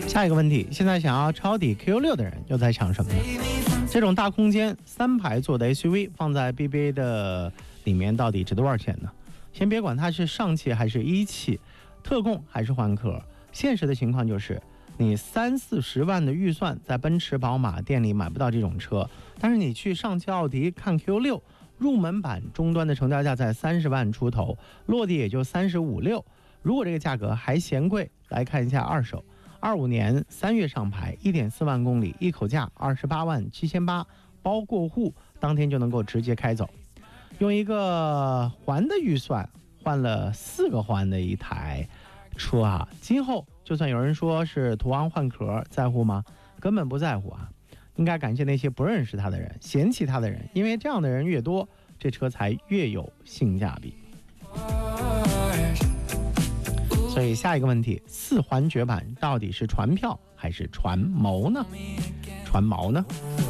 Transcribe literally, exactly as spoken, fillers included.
下一个问题，现在想要抄底 Q 六的人又在想什么呢？这种大空间三排座的 S U V 放在 B B A 的里面到底值多少钱呢？先别管它是上汽还是一汽，特供还是换壳，现实的情况就是你三四十万的预算在奔驰宝马店里买不到这种车，但是你去上汽奥迪看 Q 六，入门版终端的成交价在三十万出头，落地也就三十五六。如果这个价格还嫌贵，来看一下二手，二五年三月上牌，一点四万公里，一口价二十八万七千八，包过户，当天就能够直接开走。用一个环的预算换了四个环的一台车啊，今后就算有人说是途昂换壳，在乎吗？根本不在乎啊！应该感谢那些不认识他的人，嫌弃他的人，因为这样的人越多，这车才越有性价比。所以下一个问题，四环绝版到底是传票还是传毛呢？传毛呢？